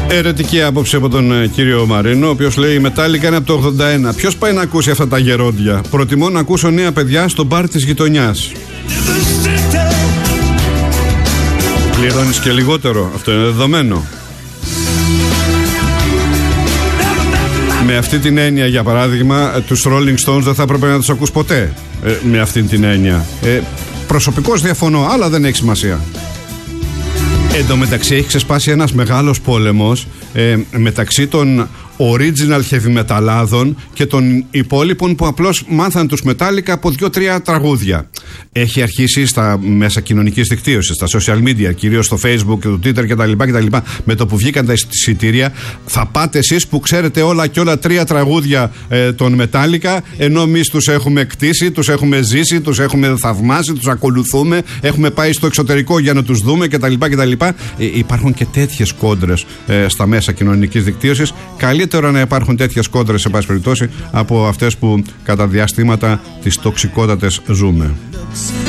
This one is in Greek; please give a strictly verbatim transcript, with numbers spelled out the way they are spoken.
Ερετική άποψη από τον ε, κύριο Μαρίνο, ο οποίος λέει: η Metallica είναι από το ογδόντα ένα. Ποιος πάει να ακούσει αυτά τα γερόντια? Προτιμώ να ακούσω νέα παιδιά στο μπαρ της γειτονιάς. Πληρώνεις και λιγότερο, αυτό είναι δεδομένο. Με αυτή την έννοια, για παράδειγμα, τους Rolling Stones δεν θα έπρεπε να τους ακούς ποτέ. Ε, με αυτή την έννοια. Ε, προσωπικώς διαφωνώ, αλλά δεν έχει σημασία. Εν τω μεταξύ έχει ξεσπάσει ένας μεγάλος πόλεμος ε, μεταξύ των original heavy metalάδων και των υπόλοιπων που απλώς μάθαν τους Metallica από δύο-τρία τραγούδια. Έχει αρχίσει στα μέσα κοινωνικής δικτύωσης, στα social media, κυρίως στο Facebook και το Twitter κτλ. κτλ. Με το που βγήκαν τα εισιτήρια, θα πάτε εσείς που ξέρετε όλα και όλα τρία τραγούδια ε, των Metallica, ενώ εμείς τους έχουμε κτίσει, τους έχουμε ζήσει, τους έχουμε θαυμάσει, τους ακολουθούμε, έχουμε πάει στο εξωτερικό για να τους δούμε κτλ. κτλ. Ε, υπάρχουν και τέτοιες κόντρες ε, στα μέσα κοινωνικής δικτύωσης. Καλύτερο να υπάρχουν τέτοιες κόντρες, σε πάση περιπτώσει, από αυτές που κατά διαστήματα τις τοξικότατες ζούμε.